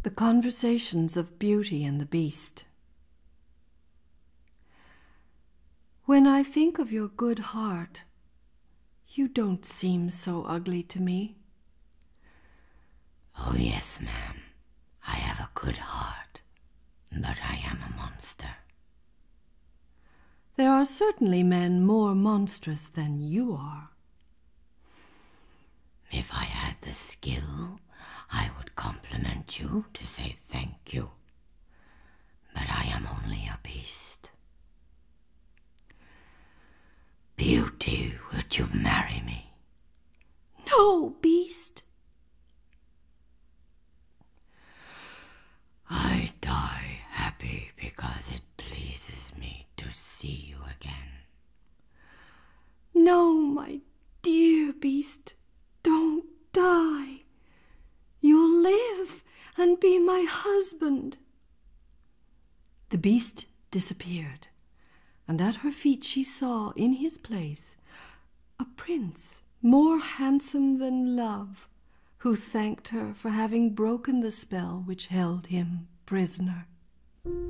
The Conversations of Beauty and the Beast. When I think of your good heart, you don't seem so ugly to me. Oh yes, ma'am, I have a good heart, but I am a monster. There are certainly men more monstrous than you are. If I had the skill, I would compliment you to say thank you. But I am only a beast. Beauty, would you marry me? No, Beast. I die happy because it pleases me to see you again. No, my dear Beast, don't die. You'll live and be my husband. The Beast disappeared, and at her feet she saw, in his place, a prince more handsome than Love, who thanked her for having broken the spell which held him prisoner.